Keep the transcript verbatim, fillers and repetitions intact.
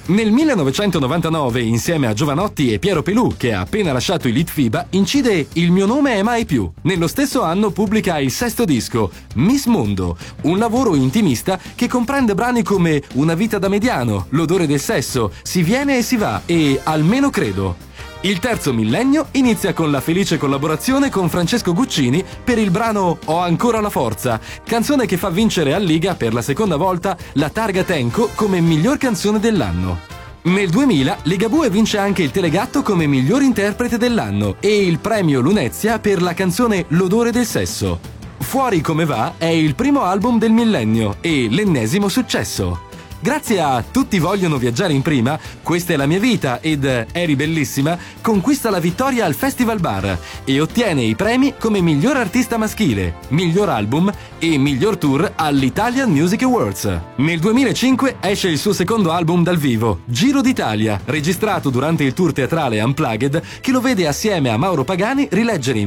Nel millenovecentonovantanove, insieme a Giovanotti e Piero Pelù, che ha appena lasciato i Litfiba, incide Il mio nome è mai più. Nello stesso anno pubblica il sesto disco, Miss Mondo, un lavoro intimista che comprende brani come Una vita da mediano, L'odore del sesso, Si viene e si va e Almeno credo. Il terzo millennio inizia con la felice collaborazione con Francesco Guccini per il brano Ho ancora la forza, canzone che fa vincere a Liga per la seconda volta la targa Tenco come miglior canzone dell'anno. Nel duemila Ligabue vince anche il Telegatto come miglior interprete dell'anno e il premio Lunezia per la canzone L'odore del sesso. Fuori come va è il primo album del millennio e l'ennesimo successo. Grazie a Tutti vogliono viaggiare in prima, Questa è la mia vita ed Eri bellissima, conquista la vittoria al Festival Bar e ottiene i premi come miglior artista maschile, miglior album e miglior tour all'Italian Music Awards. Nel duemilacinque esce il suo secondo album dal vivo, Giro d'Italia, registrato durante il tour teatrale Unplugged, che lo vede assieme a Mauro Pagani rileggere in